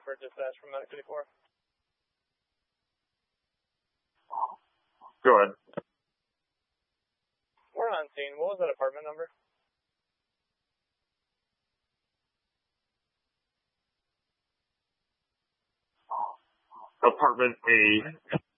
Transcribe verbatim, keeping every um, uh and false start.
for dispatch from Medic fifty-four. Go ahead. We're on scene. What was that apartment number? Apartment A.